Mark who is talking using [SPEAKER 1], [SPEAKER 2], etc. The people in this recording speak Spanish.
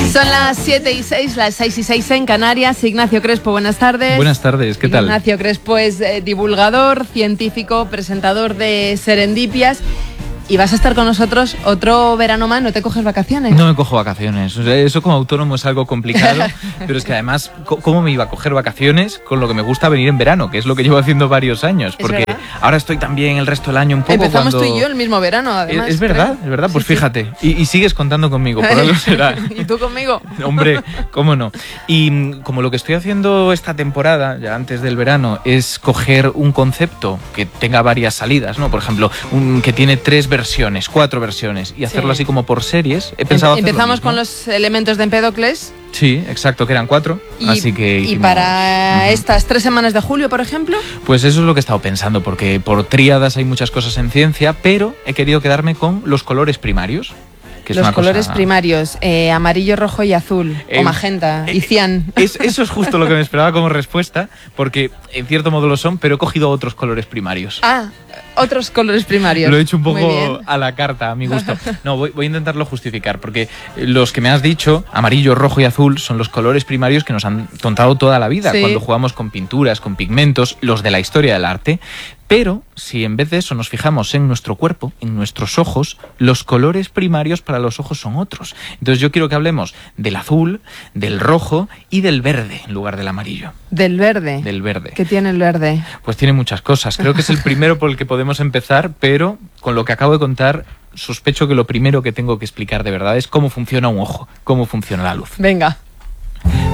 [SPEAKER 1] Son las 7:06, las 6:06 en Canarias. Ignacio Crespo, buenas tardes.
[SPEAKER 2] Buenas tardes, ¿qué tal?
[SPEAKER 1] Ignacio Crespo es divulgador, científico, presentador de Serendipias. Y vas a estar con nosotros otro verano más. ¿No te coges vacaciones?
[SPEAKER 2] No me cojo vacaciones. O sea, eso como autónomo es algo complicado. Pero es que además, ¿cómo me iba a coger vacaciones con lo que me gusta venir en verano? Que es lo que llevo haciendo varios años. Porque ahora estoy también el resto del año un poco.
[SPEAKER 1] Empezamos tú y yo el mismo verano, además.
[SPEAKER 2] Es verdad, es verdad. Pues sí, fíjate. Sí. Y sigues contando conmigo, por algo será.
[SPEAKER 1] ¿Y tú conmigo?
[SPEAKER 2] Hombre, cómo no. Y como lo que estoy haciendo esta temporada, ya antes del verano, es coger un concepto que tenga varias salidas, ¿no? Por ejemplo, que tiene 4 versiones, y hacerlo así como por series. He pensado
[SPEAKER 1] Empezamos con los elementos de Empédocles.
[SPEAKER 2] Sí, exacto, que eran 4. Así que
[SPEAKER 1] ¿Y para estas 3 semanas de julio, por ejemplo?
[SPEAKER 2] Pues eso es lo que he estado pensando, porque por tríadas hay muchas cosas en ciencia, pero he querido quedarme con los colores primarios.
[SPEAKER 1] Los colores primarios, amarillo, rojo y azul, o magenta y cian.
[SPEAKER 2] Eso es justo lo que me esperaba como respuesta, porque en cierto modo lo son, pero he cogido otros colores primarios.
[SPEAKER 1] Ah, otros colores primarios.
[SPEAKER 2] Lo he hecho un poco a la carta, a mi gusto. No, voy a intentarlo justificar, porque los que me has dicho, amarillo, rojo y azul, son los colores primarios que nos han tontado toda la vida, cuando jugamos con pinturas, con pigmentos, los de la historia del arte. Pero si en vez de eso nos fijamos en nuestro cuerpo, en nuestros ojos, los colores primarios para los ojos son otros. Entonces yo quiero que hablemos del azul, del rojo y del verde en lugar del amarillo.
[SPEAKER 1] ¿Del verde?
[SPEAKER 2] Del verde.
[SPEAKER 1] ¿Qué tiene el verde?
[SPEAKER 2] Pues tiene muchas cosas. Creo que es el primero por el que podemos empezar, pero con lo que acabo de contar, sospecho que lo primero que tengo que explicar de verdad es cómo funciona un ojo, cómo funciona la luz.
[SPEAKER 1] Venga.